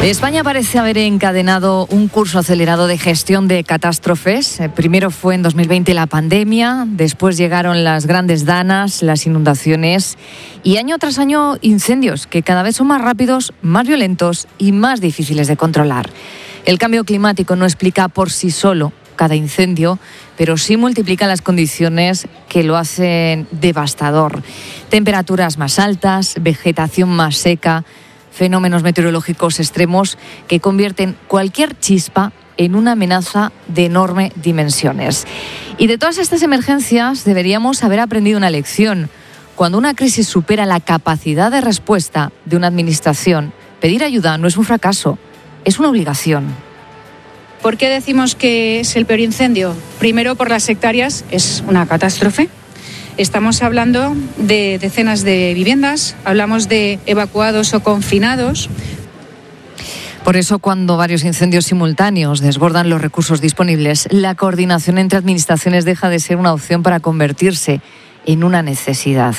España parece haber encadenado un curso acelerado de gestión de catástrofes. Primero fue en 2020 la pandemia, después llegaron las grandes danas, las inundaciones y año tras año incendios que cada vez son más rápidos, más violentos y más difíciles de controlar. El cambio climático no explica por sí solo cada incendio, pero sí multiplica las condiciones que lo hacen devastador. Temperaturas más altas, vegetación más seca, fenómenos meteorológicos extremos que convierten cualquier chispa en una amenaza de enormes dimensiones. Y de todas estas emergencias deberíamos haber aprendido una lección. Cuando una crisis supera la capacidad de respuesta de una administración, pedir ayuda no es un fracaso, es una obligación. ¿Por qué decimos que es el peor incendio? Primero, por las hectáreas, es una catástrofe. Estamos hablando de decenas de viviendas, hablamos de evacuados o confinados. Por eso, cuando varios incendios simultáneos desbordan los recursos disponibles, la coordinación entre administraciones deja de ser una opción para convertirse en una necesidad.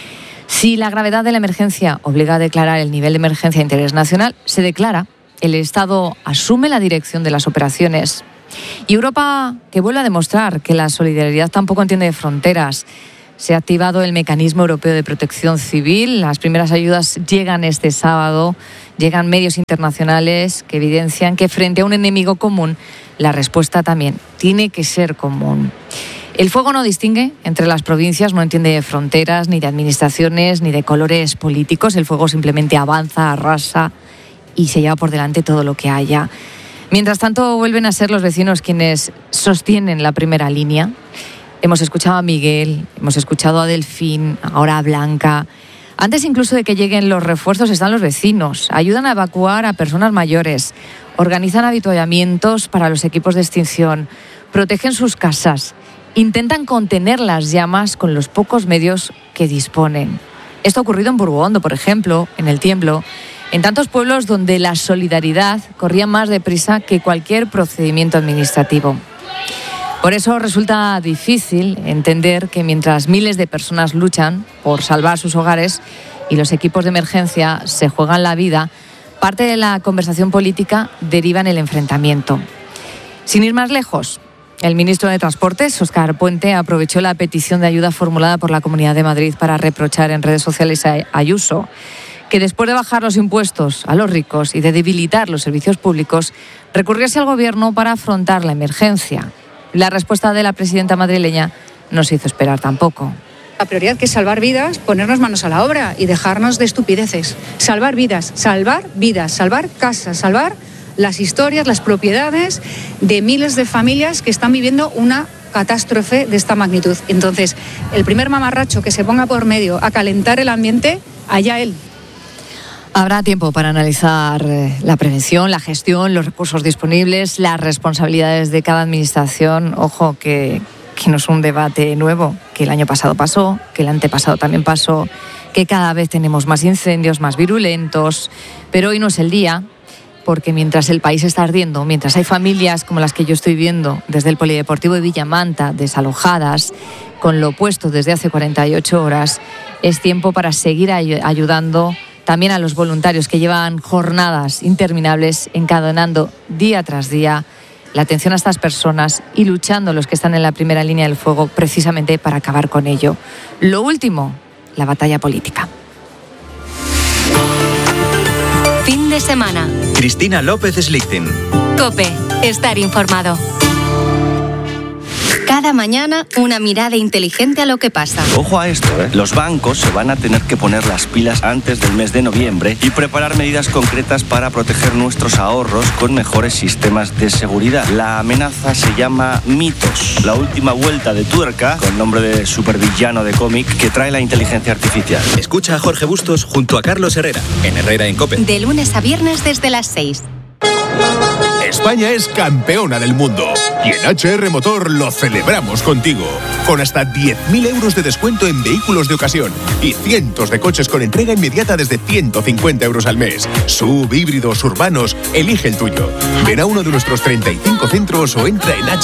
Si la gravedad de la emergencia obliga a declarar el nivel de emergencia de interés nacional, se declara, el Estado asume la dirección de las operaciones. Y Europa, que vuelve a demostrar que la solidaridad tampoco entiende de fronteras. Se ha activado el Mecanismo Europeo de Protección Civil. Las primeras ayudas llegan este sábado. Llegan medios internacionales que evidencian que frente a un enemigo común, la respuesta también tiene que ser común. El fuego no distingue entre las provincias, no entiende de fronteras, ni de administraciones, ni de colores políticos. El fuego simplemente avanza, arrasa y se lleva por delante todo lo que haya. Mientras tanto, vuelven a ser los vecinos quienes sostienen la primera línea. Hemos escuchado a Miguel, hemos escuchado a Delfín, ahora a Blanca. Antes incluso de que lleguen los refuerzos están los vecinos. Ayudan a evacuar a personas mayores, organizan avituallamientos para los equipos de extinción, protegen sus casas, intentan contener las llamas con los pocos medios que disponen. Esto ha ocurrido en Burgondo, por ejemplo, en El Tiemblo, en tantos pueblos donde la solidaridad corría más deprisa que cualquier procedimiento administrativo. Por eso resulta difícil entender que mientras miles de personas luchan por salvar sus hogares y los equipos de emergencia se juegan la vida, parte de la conversación política deriva en el enfrentamiento. Sin ir más lejos, el ministro de Transportes, Óscar Puente, aprovechó la petición de ayuda formulada por la Comunidad de Madrid para reprochar en redes sociales a Ayuso que después de bajar los impuestos a los ricos y de debilitar los servicios públicos, recurriese al Gobierno para afrontar la emergencia. La respuesta de la presidenta madrileña no se hizo esperar tampoco. La prioridad que es salvar vidas, ponernos manos a la obra y dejarnos de estupideces. Salvar vidas, salvar casas, salvar las historias, las propiedades de miles de familias que están viviendo una catástrofe de esta magnitud. Entonces, el primer mamarracho que se ponga por medio a calentar el ambiente, allá él. Habrá tiempo para analizar la prevención, la gestión, los recursos disponibles, las responsabilidades de cada administración. Ojo, que no es un debate nuevo, que el año pasado pasó, que el antepasado también pasó, que cada vez tenemos más incendios, más virulentos. Pero hoy no es el día, porque mientras el país está ardiendo, mientras hay familias como las que yo estoy viendo desde el Polideportivo de Villamanta, desalojadas, con lo puesto desde hace 48 horas, es tiempo para seguir ayudando también a los voluntarios que llevan jornadas interminables encadenando día tras día la atención a estas personas y luchando los que están en la primera línea del fuego precisamente para acabar con ello. Lo último, la batalla política. Fin de semana. Cristina López Slichting. COPE. Estar informado. Cada mañana una mirada inteligente a lo que pasa. Ojo a esto, Los bancos se van a tener que poner las pilas antes del mes de noviembre y preparar medidas concretas para proteger nuestros ahorros con mejores sistemas de seguridad. La amenaza se llama mitos, la última vuelta de tuerca, con nombre de supervillano de cómic, que trae la inteligencia artificial. Escucha a Jorge Bustos junto a Carlos Herrera, en Herrera en COPE. De lunes a viernes desde las 6. España es campeona del mundo y en HR Motor lo celebramos contigo. Con hasta 10.000 euros de descuento en vehículos de ocasión y cientos de coches con entrega inmediata desde 150 euros al mes. SUV, híbridos, urbanos, elige el tuyo. Ven a uno de nuestros 35 centros o entra en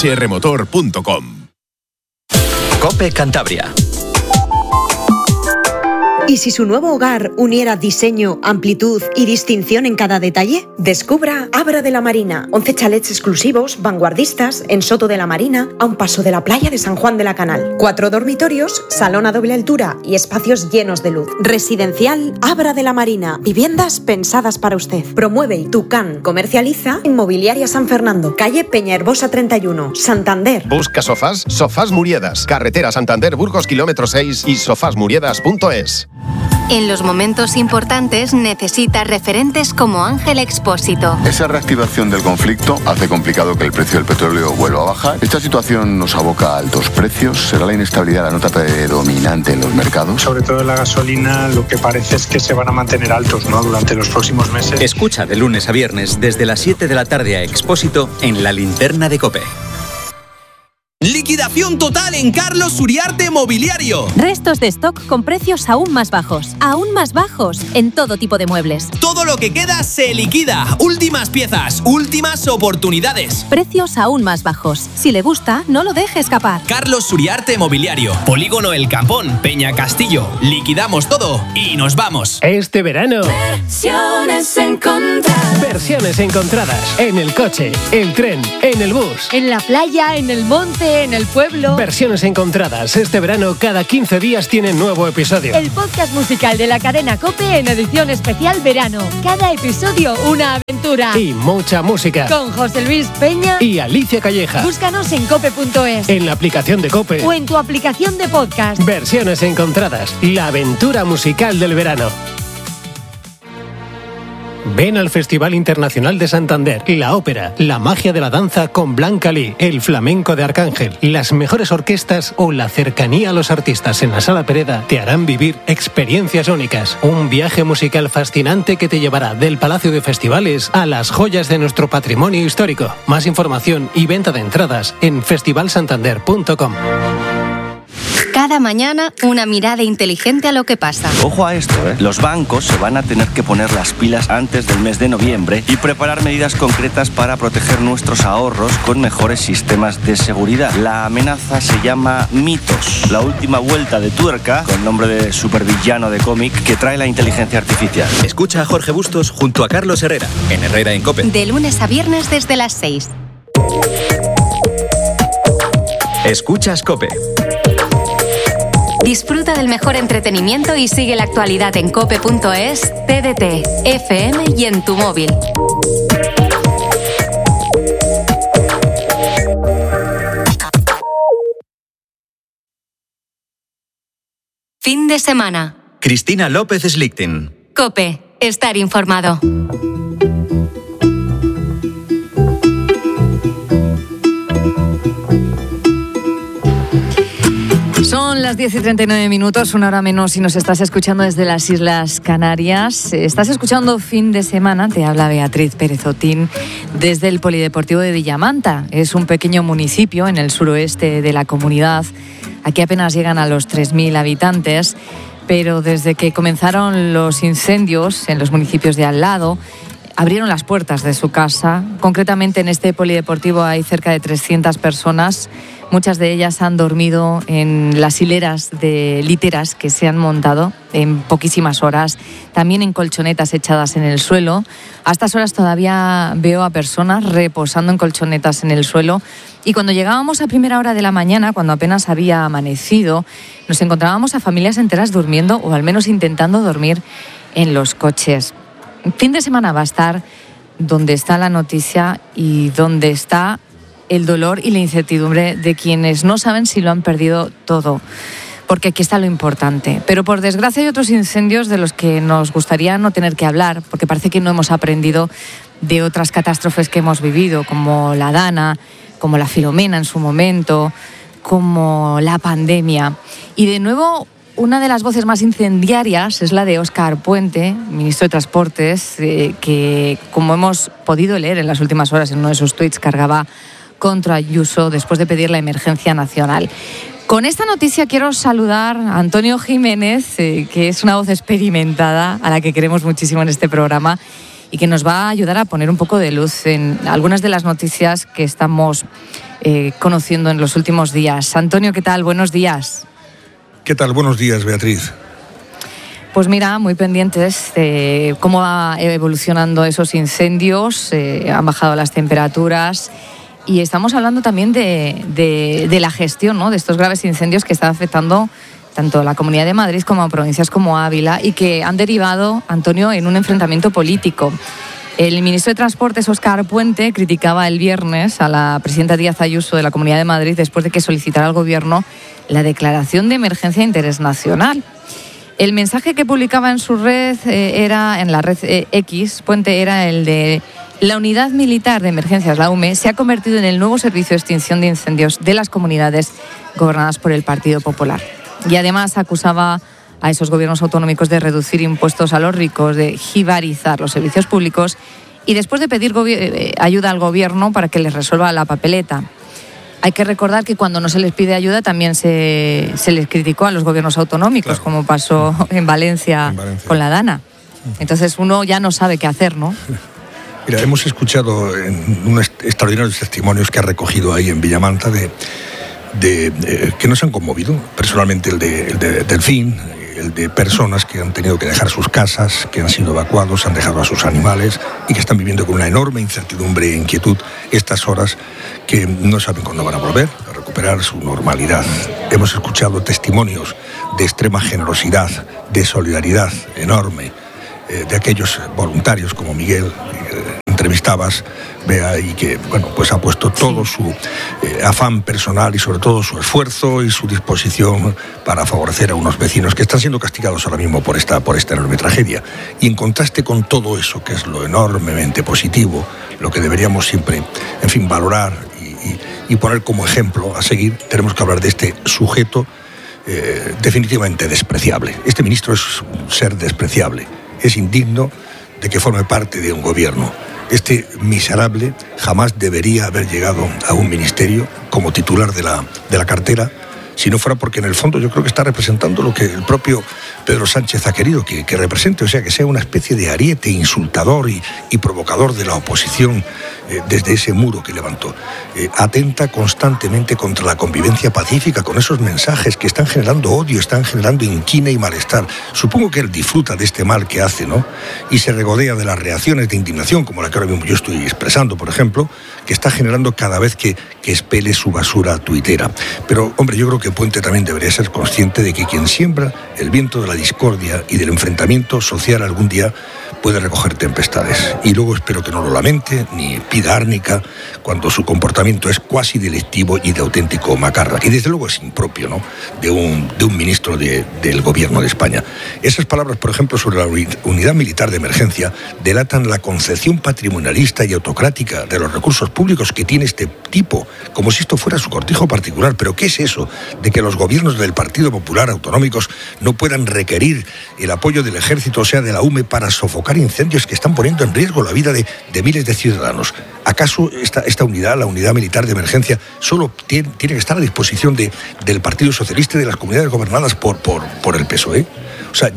hrmotor.com. COPE Cantabria. ¿Y si su nuevo hogar uniera diseño, amplitud y distinción en cada detalle? Descubra Abra de la Marina, 11 chalets exclusivos, vanguardistas, en Soto de la Marina, a un paso de la playa de San Juan de la Canal. 4 dormitorios, salón a doble altura y espacios llenos de luz. Residencial Abra de la Marina, viviendas pensadas para usted. Promueve Tucán, comercializa Inmobiliaria San Fernando, calle Peñaherbosa 31, Santander. Busca sofás, Sofás Muriedas, carretera Santander Burgos kilómetro 6 y sofasmuriedas.es. En los momentos importantes necesita referentes como Ángel Expósito. Esa reactivación del conflicto hace complicado que el precio del petróleo vuelva a bajar. Esta situación nos aboca a altos precios. ¿Será la inestabilidad la nota predominante en los mercados? Sobre todo en la gasolina, lo que parece es que se van a mantener altos, ¿no?, durante los próximos meses. Escucha de lunes a viernes desde las 7 de la tarde a Expósito en La Linterna de COPE. Liquidación total en Carlos Uriarte Mobiliario. Restos de stock con precios aún más bajos en todo tipo de muebles. Todo lo que queda se liquida. Últimas piezas, últimas oportunidades. Precios aún más bajos. Si le gusta, no lo deje escapar. Carlos Uriarte Mobiliario. Polígono El Campón, Peña Castillo. Liquidamos todo y nos vamos. Este verano. Versiones encontradas. Versiones encontradas. En el coche, el tren, en el bus. En la playa, en el monte, en el pueblo. Versiones encontradas. Este verano, cada 15 días tienen nuevo episodio. El podcast musical de la cadena COPE en edición especial verano. Cada episodio una aventura. Y mucha música. Con José Luis Peña y Alicia Calleja. Búscanos en cope.es. En la aplicación de COPE. O en tu aplicación de podcast. Versiones encontradas. La aventura musical del verano. Ven al Festival Internacional de Santander, la ópera, la magia de la danza con Blanca Lee, el flamenco de Arcángel, las mejores orquestas o la cercanía a los artistas en la Sala Pereda te harán vivir experiencias únicas. Un viaje musical fascinante que te llevará del Palacio de Festivales a las joyas de nuestro patrimonio histórico. Más información y venta de entradas en festivalsantander.com. Cada mañana, una mirada inteligente a lo que pasa. Ojo a esto, ¿eh? Los bancos se van a tener que poner las pilas antes del mes de noviembre y preparar medidas concretas para proteger nuestros ahorros con mejores sistemas de seguridad. La amenaza se llama mitos, la última vuelta de tuerca, con nombre de supervillano de cómic, que trae la inteligencia artificial. Escucha a Jorge Bustos junto a Carlos Herrera, en Herrera en COPE. De lunes a viernes desde las 6. Escuchas COPE. Disfruta del mejor entretenimiento y sigue la actualidad en cope.es, TDT, FM y en tu móvil. Fin de semana. Cristina López Slichting. COPE. Estar informado. Son las 10:39, una hora menos, si nos estás escuchando desde las Islas Canarias. Estás escuchando Fin de Semana, te habla Beatriz Pérez Otín desde el Polideportivo de Villamanta. Es un pequeño municipio en el suroeste de la comunidad. Aquí apenas llegan a los 3.000 habitantes, pero desde que comenzaron los incendios en los municipios de al lado, abrieron las puertas de su casa. Concretamente en este polideportivo hay cerca de 300 personas. Muchas de ellas han dormido en las hileras de literas que se han montado en poquísimas horas, también en colchonetas echadas en el suelo. A estas horas todavía veo a personas reposando en colchonetas en el suelo. Y cuando llegábamos a primera hora de la mañana, cuando apenas había amanecido, nos encontrábamos a familias enteras durmiendo, o al menos intentando dormir, en los coches. Fin de semana va a estar donde está la noticia y donde está el dolor y la incertidumbre de quienes no saben si lo han perdido todo, porque aquí está lo importante. Pero por desgracia hay otros incendios de los que nos gustaría no tener que hablar, porque parece que no hemos aprendido de otras catástrofes que hemos vivido, como la Dana, como la Filomena en su momento, como la pandemia. Y de nuevo, una de las voces más incendiarias es la de Óscar Puente, ministro de Transportes, que, como hemos podido leer en las últimas horas en uno de sus tuits, cargaba contra Ayuso después de pedir la emergencia nacional. Con esta noticia quiero saludar a Antonio Jiménez, que es una voz experimentada, a la que queremos muchísimo en este programa y que nos va a ayudar a poner un poco de luz en algunas de las noticias que estamos conociendo en los últimos días. Antonio, ¿qué tal? Buenos días. ¿Qué tal? Buenos días, Beatriz. Pues mira, muy pendientes de cómo va evolucionando esos incendios, han bajado las temperaturas y estamos hablando también de la gestión, ¿no?, de estos graves incendios que están afectando tanto a la Comunidad de Madrid como a provincias como Ávila y que han derivado, Antonio, en un enfrentamiento político. El ministro de Transportes, Óscar Puente, criticaba el viernes a la presidenta Díaz Ayuso de la Comunidad de Madrid después de que solicitara al Gobierno la declaración de emergencia de interés nacional. El mensaje que publicaba en su red en la red X, Puente, era el de: la Unidad Militar de Emergencias, la UME, se ha convertido en el nuevo servicio de extinción de incendios de las comunidades gobernadas por el Partido Popular. Y además acusaba a esos gobiernos autonómicos de reducir impuestos a los ricos, de jibarizar los servicios públicos y después de pedir ayuda al Gobierno para que les resuelva la papeleta. Hay que recordar que cuando no se les pide ayuda también se les criticó a los gobiernos autonómicos, claro, como pasó en Valencia con la Dana. Entonces uno ya no sabe qué hacer, ¿no? Mira, hemos escuchado en unos extraordinarios testimonios que ha recogido ahí en Villamanta que nos han conmovido. Personalmente el de Delfín, el de personas que han tenido que dejar sus casas, que han sido evacuados, han dejado a sus animales y que están viviendo con una enorme incertidumbre e inquietud estas horas, que no saben cuándo van a volver a recuperar su normalidad. Hemos escuchado testimonios de extrema generosidad, de solidaridad enorme, de aquellos voluntarios como Miguel, entrevistabas, Bea, y que pues ha puesto todo su afán personal y sobre todo su esfuerzo y su disposición para favorecer a unos vecinos que están siendo castigados ahora mismo por esta enorme tragedia. Y en contraste con todo eso, que es lo enormemente positivo, lo que deberíamos siempre, en fin, valorar y poner como ejemplo a seguir, tenemos que hablar de este sujeto definitivamente despreciable. Este ministro es un ser despreciable, es indigno de que forme parte de un gobierno. Este miserable jamás debería haber llegado a un ministerio como titular de la cartera, si no fuera porque en el fondo yo creo que está representando lo que el propio Pedro Sánchez ha querido que represente, o sea, que sea una especie de ariete insultador y provocador de la oposición desde ese muro que levantó. Atenta constantemente contra la convivencia pacífica con esos mensajes que están generando odio, están generando inquina y malestar. Supongo que él disfruta de este mal que hace, ¿no? Y se regodea de las reacciones de indignación, como la que ahora mismo yo estoy expresando, por ejemplo, que está generando cada vez que expele su basura tuitera. Pero, hombre, yo creo que Puente también debería ser consciente de que quien siembra el viento de la discordia y del enfrentamiento social algún día puede recoger tempestades. Y luego espero que no lo lamente ni pida árnica cuando su comportamiento es cuasi delictivo y de auténtico macarra. Y desde luego es impropio, ¿no?, de un ministro del gobierno de España. Esas palabras, por ejemplo, sobre la unidad militar de emergencia delatan la concepción patrimonialista y autocrática de los recursos públicos que tiene este tipo, como si esto fuera su cortijo particular. ¿Pero qué es eso de que los gobiernos del Partido Popular autonómicos no puedan requerir el apoyo del ejército, o sea, de la UME, para sofocar incendios que están poniendo en riesgo la vida de miles de ciudadanos? ¿Acaso esta unidad, la unidad militar de emergencia, solo tiene que estar a disposición del Partido Socialista y de las comunidades gobernadas por el PSOE? O sea,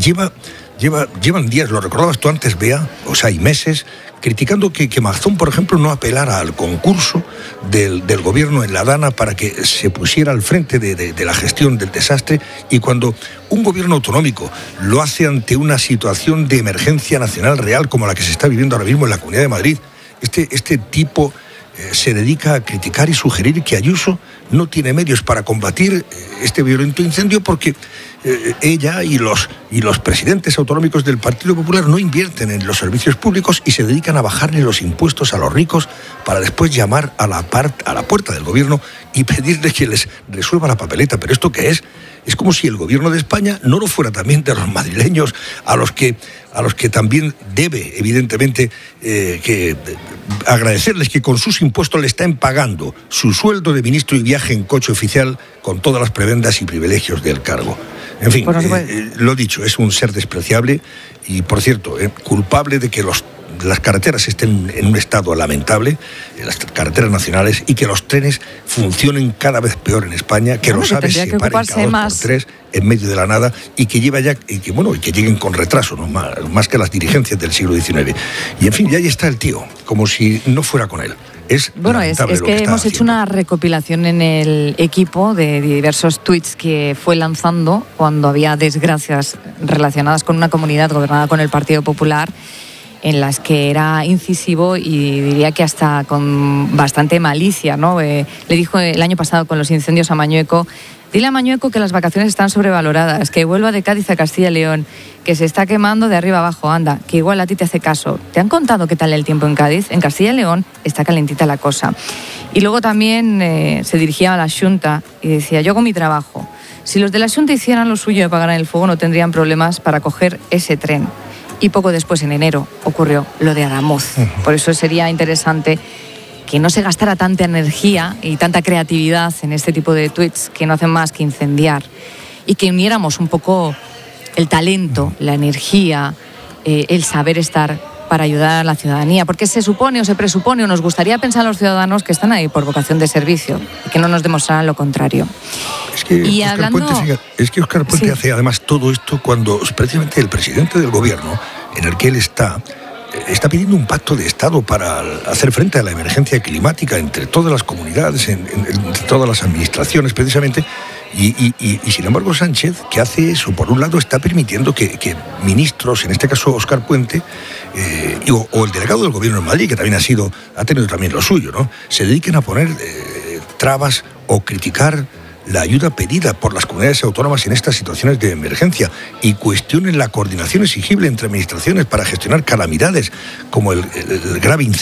llevan días, lo recordabas tú antes, Bea, o sea, y meses, criticando que Mazón, por ejemplo, no apelara al concurso del gobierno en la Dana para que se pusiera al frente de la gestión del desastre, y cuando un gobierno autonómico lo hace ante una situación de emergencia nacional real como la que se está viviendo ahora mismo en la Comunidad de Madrid, este tipo se dedica a criticar y sugerir que Ayuso no tiene medios para combatir este violento incendio porque ella y los presidentes autonómicos del Partido Popular no invierten en los servicios públicos y se dedican a bajarle los impuestos a los ricos para después llamar a la puerta del gobierno y pedirle que les resuelva la papeleta. ¿Pero esto qué es? Es como si el gobierno de España no lo fuera también de los madrileños, a los que también debe, evidentemente, que agradecerles que con sus impuestos le están pagando su sueldo de ministro y viaje en coche oficial con todas las prebendas y privilegios del cargo. En fin, lo dicho, es un ser despreciable y, por cierto, culpable de que las carreteras estén en un estado lamentable, las carreteras nacionales, y que los trenes funcionen cada vez peor en España, que los aves se paren cada 2 por 3 en medio de la nada y que lleguen con retraso, ¿no?, más que las dirigencias del siglo XIX. Y en fin, y ahí está el tío, como si no fuera con él. Es que hemos hecho una recopilación en el equipo de diversos tweets que fue lanzando cuando había desgracias relacionadas con una comunidad gobernada con el Partido Popular, en las que era incisivo y diría que hasta con bastante malicia, ¿no? Le dijo el año pasado con los incendios a Mañueco: dile a Mañueco que las vacaciones están sobrevaloradas, que vuelva de Cádiz a Castilla y León, que se está quemando de arriba abajo, anda, que igual a ti te hace caso. ¿Te han contado qué tal el tiempo en Cádiz? En Castilla y León está calentita la cosa. Y luego también se dirigía a la Xunta y decía: yo hago mi trabajo. Si los de la Xunta hicieran lo suyo y apagaran el fuego, no tendrían problemas para coger ese tren. Y poco después, en enero, ocurrió lo de Adamuz. Por eso sería interesante que no se gastara tanta energía y tanta creatividad en este tipo de tweets que no hacen más que incendiar, y que uniéramos un poco el talento, la energía, el saber estar para ayudar a la ciudadanía, porque se supone o se presupone o nos gustaría pensar a los ciudadanos que están ahí por vocación de servicio y que no nos demostraran lo contrario. Es que Óscar Puente hace además todo esto cuando precisamente el presidente del gobierno en el que él está pidiendo un pacto de Estado para hacer frente a la emergencia climática entre todas las comunidades, entre todas las administraciones precisamente, y sin embargo Sánchez, que hace eso, por un lado está permitiendo que ministros, en este caso Óscar Puente, o el delegado del gobierno en Madrid, que también ha tenido también lo suyo, ¿no?, se dediquen a poner trabas o criticar la ayuda pedida por las comunidades autónomas en estas situaciones de emergencia y cuestionen la coordinación exigible entre administraciones para gestionar calamidades como el grave incendio